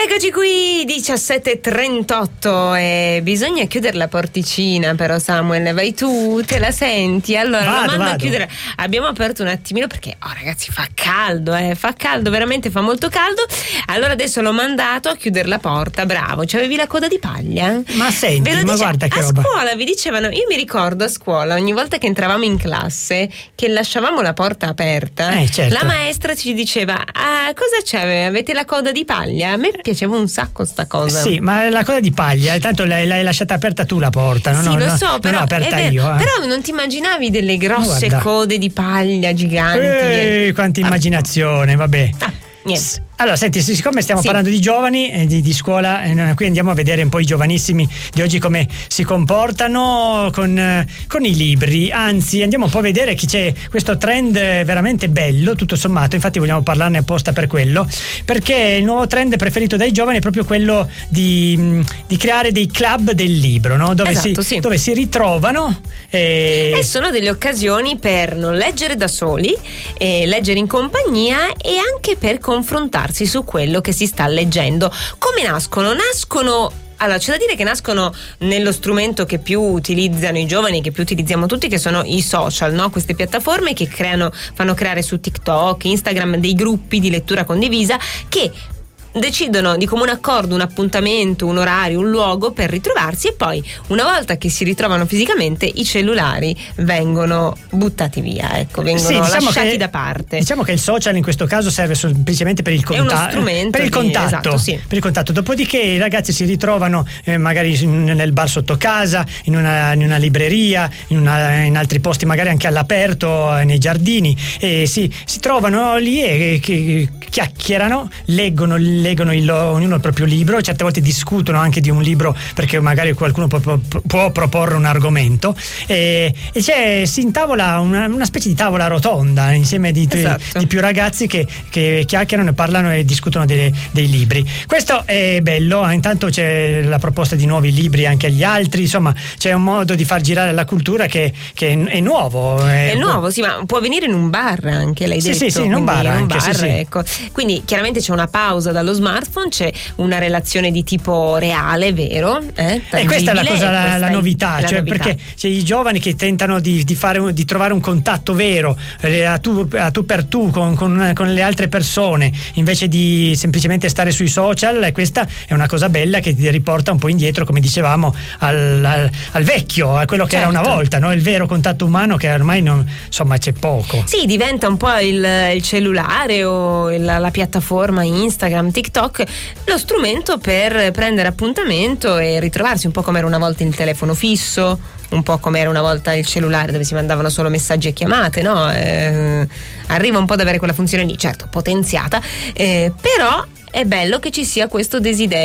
Eccoci qui, 17:38 e bisogna chiudere la porticina però, Samuel, vai tu, te la senti? Allora lo mando a chiudere. Abbiamo aperto un attimino perché ragazzi fa caldo, veramente fa molto caldo. Allora adesso l'ho mandato a chiudere la porta, bravo. C'avevi la coda di paglia? Ma senti, ma guarda che roba. A scuola vi dicevano, io mi ricordo a scuola ogni volta che entravamo in classe che lasciavamo la porta aperta, certo. La maestra ci diceva: cosa c'è? Avete la coda di paglia? A me piaceva un sacco sta cosa. Sì, ma la coda di paglia, tanto l'hai lasciata aperta tu la porta, no? Sì, lo so, non però l'ho aperta io. Però non ti immaginavi delle grosse code di paglia giganti? Quanta immaginazione, vabbè. Niente. Allora, senti, siccome stiamo parlando di giovani, di scuola, qui andiamo a vedere un po' i giovanissimi di oggi come si comportano con i libri. Anzi, andiamo un po' a vedere che c'è questo trend veramente bello, tutto sommato. Infatti vogliamo parlarne apposta per quello, perché il nuovo trend preferito dai giovani è proprio quello di creare dei club del libro, no? Dove si ritrovano e sono delle occasioni per non leggere da soli, leggere in compagnia e anche per confrontarsi su quello che si sta leggendo. Come nascono? Allora, c'è da dire che nascono nello strumento che più utilizzano i giovani, che più utilizziamo tutti, che sono i social, no? Queste piattaforme che fanno creare su TikTok, Instagram dei gruppi di lettura condivisa che decidono di comune accordo un appuntamento, un orario, un luogo per ritrovarsi, e poi una volta che si ritrovano fisicamente i cellulari vengono buttati via, vengono lasciati da parte. Diciamo che il social in questo caso serve semplicemente per il contatto, è uno strumento per il contatto, per il contatto. Dopodiché i ragazzi si ritrovano magari nel bar sotto casa, in una libreria, in altri posti magari anche all'aperto, nei giardini, e si trovano lì e chiacchierano, leggono ognuno il proprio libro, certe volte discutono anche di un libro perché magari qualcuno può proporre un argomento, e si intavola una specie di tavola rotonda insieme di più ragazzi che chiacchierano e parlano e discutono dei libri. Questo è bello, intanto c'è la proposta di nuovi libri anche agli altri, insomma c'è un modo di far girare la cultura che è nuovo. È nuovo, sì, ma può avvenire in un bar anche, l'hai detto. Sì, in un bar anche, ecco. Quindi chiaramente c'è una pausa dallo smartphone, c'è una relazione di tipo reale, vero? E questa è la cosa, la novità, perché c'è i giovani che tentano di trovare un contatto vero, a tu per tu con le altre persone, invece di semplicemente stare sui social, e questa è una cosa bella che ti riporta un po' indietro, come dicevamo, al vecchio, a quello che era una volta, no? Il vero contatto umano, che ormai c'è poco. Sì, diventa un po' il cellulare o la piattaforma Instagram, TikTok, lo strumento per prendere appuntamento e ritrovarsi, un po' come era una volta il telefono fisso, un po' come era una volta il cellulare dove si mandavano solo messaggi e chiamate, no? Arriva un po' ad avere quella funzione lì, certo potenziata, però è bello che ci sia questo desiderio